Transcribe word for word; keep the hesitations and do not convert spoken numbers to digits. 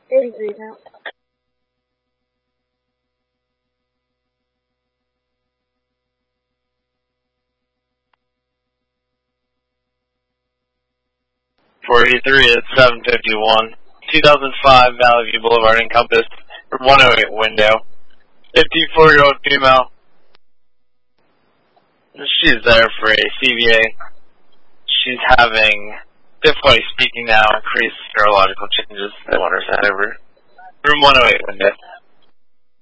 eight degrees out. four eighty-three at seven fifty-one. two thousand five Valley View Boulevard Encompass. one oh eight window. fifty-four-year-old female. She's there for a C V A. She's having difficulty speaking now, increased neurological changes. They want her sent over. Room one oh eight window.